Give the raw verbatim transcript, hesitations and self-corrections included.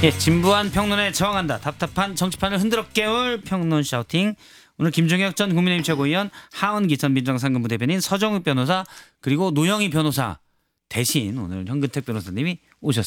예, 진부한 평론에 저항한다. 답답한 정치판을 흔들어 깨울 평론 샤우팅. 오늘 김종혁 전 국민의힘 최고위원, 하은기 전 민정상근부 대변인, 서정욱 변호사, 그리고 노영희 변호사 대신 오늘 현근택 변호사님이 오셨습니다.